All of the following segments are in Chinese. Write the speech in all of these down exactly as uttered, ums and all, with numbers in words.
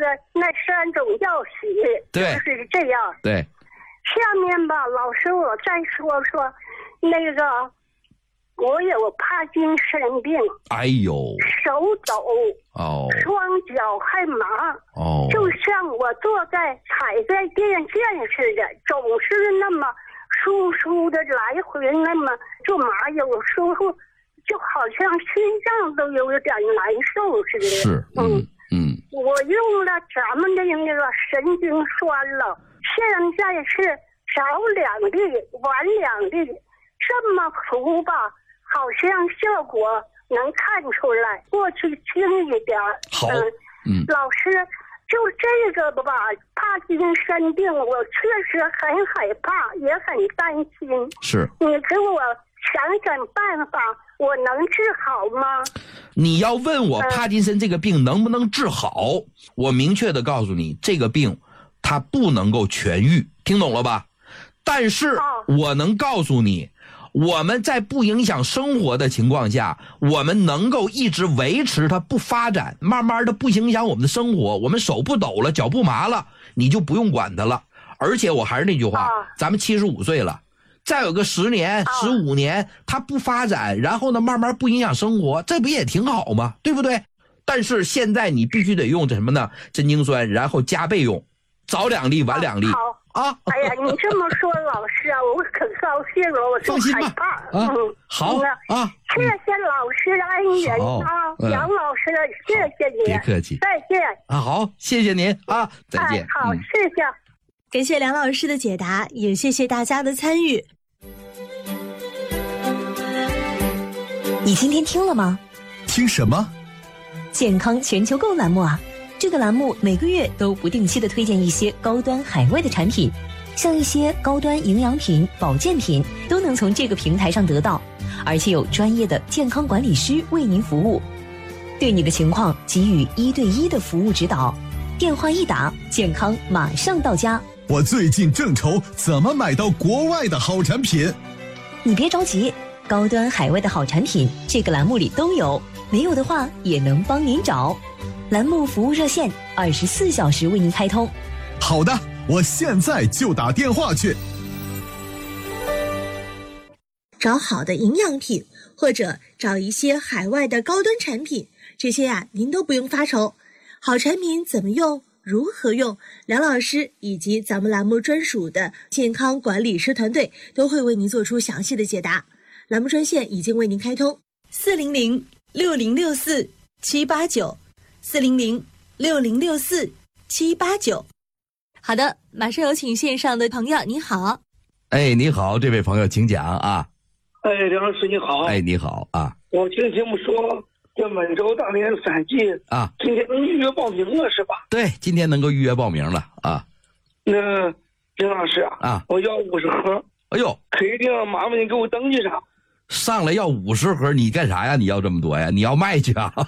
那三种药洗， 对， 就是这样。 对。 下面吧，老师，我再说说那个，我有帕金森病。 哎呦。 手抖。 哦。 双脚还麻。 哦。 就像我坐在踩在电线似的，总是那么疏疏的来回，那么就麻，有时候就好像心脏都有点难受似的。 是。嗯嗯。 我用了咱们的那个神经栓了。现在是早两粒晚两粒，这么服吧，好像效果能看出来，过去轻一点。 好。嗯。 老师，就这个吧，帕金森病，我确实很害怕，也很担心。 是。 你给我想想办法，我能治好吗？ 你要问我帕金森这个病能不能治好，嗯、我明确的告诉你，这个病它不能够痊愈，听懂了吧？但是我能告诉你，我们在不影响生活的情况下，我们能够一直维持它不发展，慢慢的不影响我们的生活，我们手不抖了，脚不麻了，你就不用管它了。而且我还是那句话，咱们七十五岁了，再有个十年十五年它不发展，然后呢慢慢不影响生活，这不也挺好吗？对不对？但是现在你必须得用这什么呢？针精酸，然后加倍用，早两粒晚两粒。 好啊！ 哎呀，你这么说，老师啊，我可高兴了，我就害怕。 啊、嗯，好啊， 谢谢老师的恩人啊，嗯、杨老师，谢谢你， 别客气， 再见啊，好，谢谢您啊，再见。 哎、好、嗯，谢谢， 感谢梁老师的解答，也谢谢大家的参与。你今天听了吗？ 听什么？ 健康全球购栏目啊。这个栏目每个月都不定期的推荐一些高端海外的产品，像一些高端营养品、保健品都能从这个平台上得到，而且有专业的健康管理师为您服务，对你的情况给予一对一的服务指导，电话一打，健康马上到家。 我最近正愁怎么买到国外的好产品。 你别着急，高端海外的好产品这个栏目里都有，没有的话也能帮您找。栏目服务热线二十四小时为您开通。 好的，我现在就打电话去。 找好的营养品，或者找一些海外的高端产品，这些呀、啊、您都不用发愁。好产品怎么用，如何用，梁老师以及咱们栏目专属的健康管理师团队都会为您做出详细的解答。栏目专线已经为您开通，四零零六零六四七八九。四零零六零六四七八九。好的，马上有请线上的朋友，你好。 哎，你好，这位朋友请讲啊。 哎，梁老师你好。 哎，你好啊。 我听节目说这满洲大连三季啊， 今天能预约报名了是吧？ 对，今天能够预约报名了啊。 那梁老师啊， 啊， 我要五十盒。 哎呦， 可一定麻烦你给我登记上。 上来要五十盒，你干啥呀？你要这么多呀？你要卖去啊？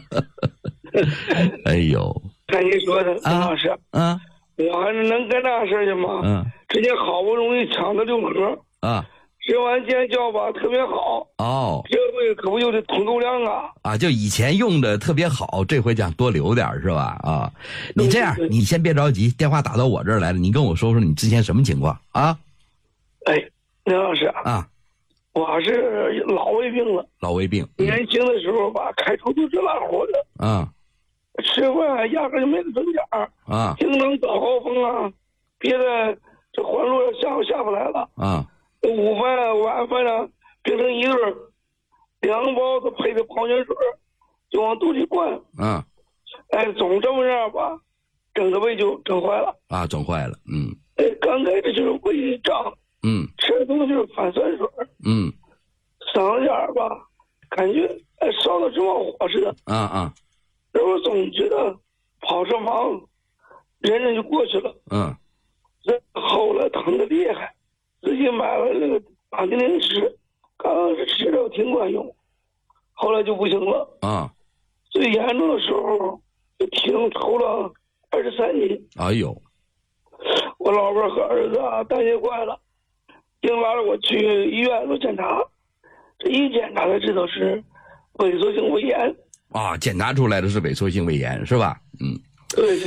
哎呦， 看你说的，梁老师， 嗯， 我还是能干那事儿去吗？ 嗯， 之前好不容易抢到六盒啊， 吃完见效吧，特别好哦， 这回可不就是通够量啊？ 啊，就以前用的特别好，这回想多留点是吧？啊，你这样，你先别着急，电话打到我这儿来了，你跟我说说你之前什么情况啊？ 哎，梁老师啊。 我是老胃病了， 老胃病。 年轻的时候吧，开出租车拉活的， 啊， 吃饭压根就没得准点儿， 啊， 经常早高峰啊，别的这环路下午下不来了， 啊， 午饭晚饭呢变成一顿，两个包子配着矿泉水，就往肚里灌， 啊， 哎，总这么样吧，整个胃就整坏了， 啊，整坏了，嗯， 哎，刚开始就是胃一胀。 嗯， 吃东西就是反酸水， 嗯， 嗓子眼儿吧，感觉哎烧的直冒火似的， 啊啊， 然后总觉得跑车房，忍忍就过去了， 嗯， 这后来疼的厉害，自己买了那个打定灵吃，刚开始吃着挺管用，后来就不行了， 啊， 最严重的时候就体重抽了二十三斤， 哎呦， 我老婆和儿子啊担心坏了。硬拉着我去医院做检查，这一检查才知道是萎缩性胃炎啊，检查出来的是萎缩性胃炎是吧？嗯， 对。